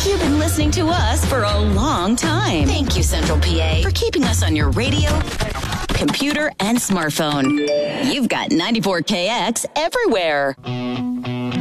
You've been listening to us for a long time. Thank you, Central PA, for keeping us on your radio, computer, and smartphone. You've got 94KX everywhere.